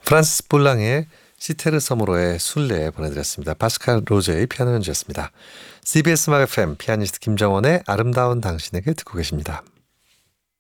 프란시스 볼랑의 시테르 서머로의 순례 보내드렸습니다. 파스칼 로제의 피아노 연주였습니다. CBS 음악 FM 피아니스트 김정원의 아름다운 당신에게 듣고 계십니다.